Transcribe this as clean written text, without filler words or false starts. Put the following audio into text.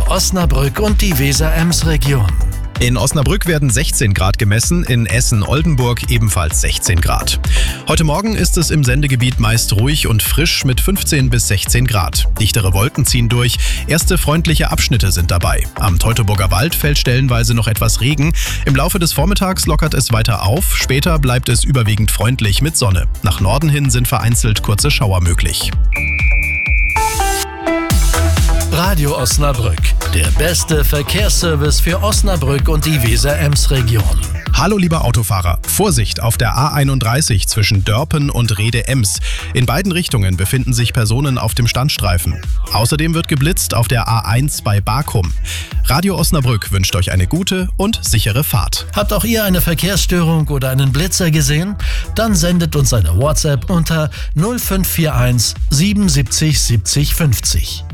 Osnabrück und die Weser-Ems-Region. In Osnabrück werden 16 Grad gemessen, in Essen-Oldenburg ebenfalls 16 Grad. Heute Morgen ist es im Sendegebiet meist ruhig und frisch mit 15 bis 16 Grad. Dichtere Wolken ziehen durch, erste freundliche Abschnitte sind dabei. Am Teutoburger Wald fällt stellenweise noch etwas Regen. Im Laufe des Vormittags lockert es weiter auf, später bleibt es überwiegend freundlich mit Sonne. Nach Norden hin sind vereinzelt kurze Schauer möglich. Radio Osnabrück, der beste Verkehrsservice für Osnabrück und die Weser-Ems-Region. Hallo lieber Autofahrer, Vorsicht auf der A31 zwischen Dörpen und Rhede-Ems. In beiden Richtungen befinden sich Personen auf dem Standstreifen. Außerdem wird geblitzt auf der A1 bei Barkum. Radio Osnabrück wünscht euch eine gute und sichere Fahrt. Habt auch ihr eine Verkehrsstörung oder einen Blitzer gesehen? Dann sendet uns eine WhatsApp unter 0541 77 70 50.